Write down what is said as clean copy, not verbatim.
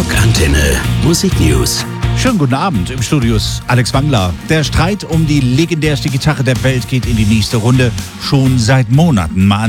Rockantenne Musiknews. Schönen guten Abend, im Studio ist Alex Wangler. Der Streit um die legendärste Gitarre der Welt geht in die nächste Runde, schon seit Monaten. Mal